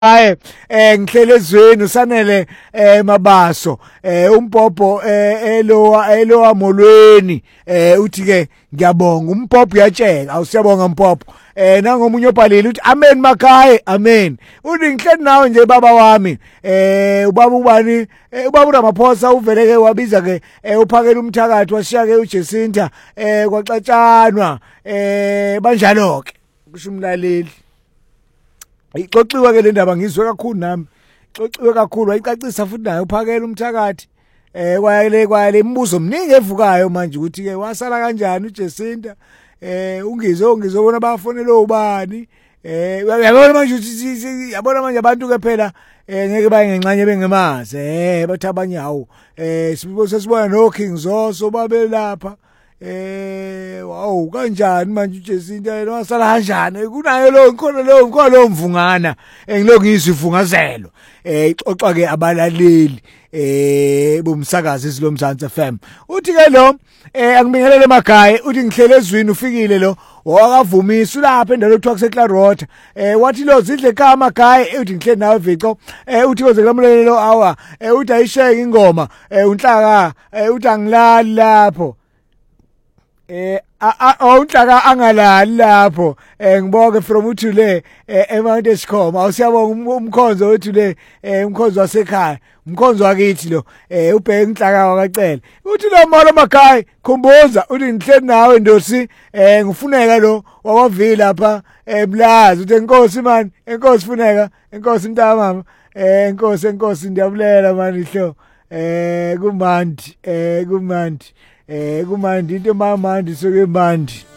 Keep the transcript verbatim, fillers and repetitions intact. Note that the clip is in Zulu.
Hayi eh ngihlele ezweni usanele eh Mabaso eh umpopho eh elowa elowa molweni eh uthi ke ngiyabonga umpopho uyatsheka awusiyabonga umpopho eh nangomunye obhalile uthi amen makhaya amen uthi ngihleli nawe nje baba wami eh ubaba ubani ubaba uRamaphosa uveleke wabiza ke uphakela umthakathi washiya ke uJesinta eh kwaxatshanwa eh banjalo ke kusho umlaleli ixoxiwe ke le ndaba ngizwe kakhulu nami ixoxiwe kakhulu wayicacisa futhi naye uphakela umthakathi eh kwayele kwayele imibuzo omningi evukayo manje ukuthi ke wasala kanjani uJesinta eh ungizwe ungizobona bafonela ubani eh uyabona manje uthi yabona manje abantu ke phela eh ngeke baye ngenxanye bengemazi eh bathi abanye hawo eh sibuzo sesibona no King Zoso babe lapha eh wow kanjani manje uJesinta yena wasala kanjani kunayo lo nkhona lo nkhona lo mvungana engiloko ngizivungazelo eh ixoxa ke abalaleli eh bomsakazi izilomzansi F M uthi ke lo eh angibingelele emakhaya uthi ngihlele ezwini ufikile lo wakavumisa ulapha endaweni ekuthiwa kuseClarota eh wathi lo zidle ekhaya emakhaya uthi ngihlele nawe Vico eh uthi koze kulamulele lo hour eh uthi ayisheke ingoma eh unhlaka eh uthi angilali lapho eh awunhlaka angalali lapho eh ngiboke from uthi le eMount Eskom awusiyabonga umkhonzo wethu le umkhonzo wasekhaya umkhonzo wakithi lo eh ubheke inhlaka wakacela uthi lo malo makhaya khumbuza uthi ngihleli nawe ndosi eh ngifuneka lo wakwavila lapha eBlazi uthi enkosi man enkosi funeka enkosi mntaka mama eh enkosi enkosi ndiyabulela mani hlo eh kumandi eh kumandi eh kumandi into mamandi soke mandi